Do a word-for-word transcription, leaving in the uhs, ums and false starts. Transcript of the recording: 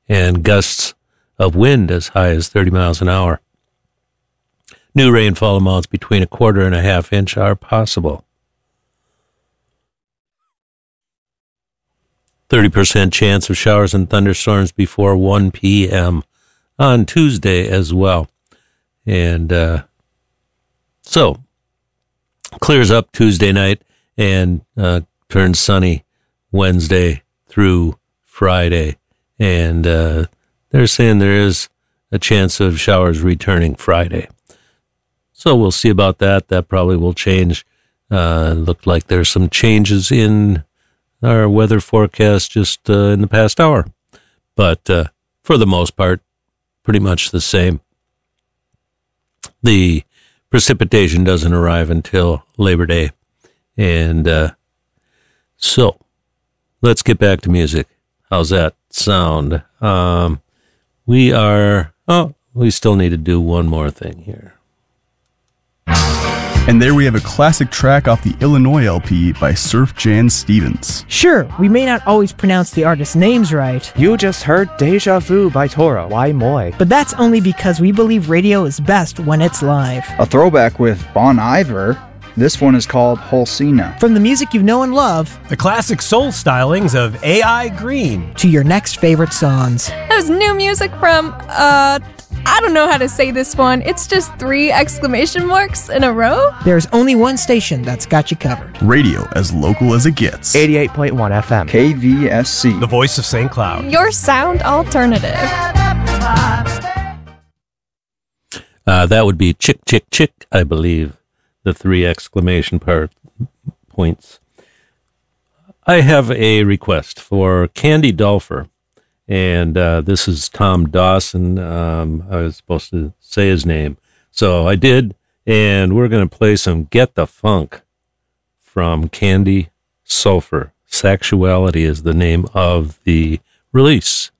and gusts of wind as high as thirty miles an hour. New rainfall amounts between a quarter and a half inch are possible. thirty percent chance of showers and thunderstorms before one p.m. on Tuesday as well. And uh, so, clears up Tuesday night and uh, turns sunny Wednesday through Friday. And uh, they're saying there is a chance of showers returning Friday. So we'll see about that. That probably will change. Uh, looked like there's some changes in our weather forecast just uh, in the past hour. But uh, for the most part, pretty much the same. The precipitation doesn't arrive until Labor Day. And uh, so, let's get back to music. How's that sound? Um, we are, oh, we still need to do one more thing here. And there we have a classic track off the Illinois L P by Surf Jan Stevens. Sure, we may not always pronounce the artists' names right. You just heard Deja Vu by Toro, Why Moi. But that's only because we believe radio is best when it's live. A throwback with Bon Iver. This one is called Holsina. From the music you know and love, the classic soul stylings of A I Green, to your next favorite songs. There's new music from, uh, I don't know how to say this one. It's just three exclamation marks in a row. There's only one station that's got you covered. Radio as local as it gets. eighty-eight point one F M. K V S C. The voice of Saint Cloud. Your sound alternative. Uh, that would be chick, chick, chick, I believe. The three exclamation part points. I have a request for Candy Dolfer, and uh, this is Tom Dawson. Um, I was supposed to say his name, so I did, and we're going to play some Get the Funk from Candy Sulfur. Sexuality is the name of the release.